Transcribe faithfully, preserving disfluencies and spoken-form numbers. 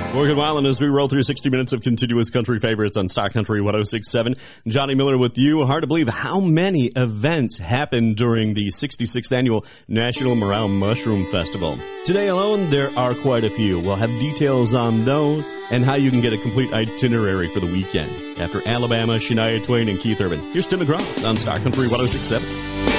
Morgan Wallen as we roll through sixty minutes of continuous country favorites on Star Country one oh six point seven. Johnny Miller with you. Hard to believe how many events happened during the sixty-sixth Annual National Morale Mushroom Festival. Today alone, there are quite a few. We'll have details on those and how you can get a complete itinerary for the weekend. After Alabama, Shania Twain, and Keith Urban, here's Tim McGraw on Star Country one oh six point seven.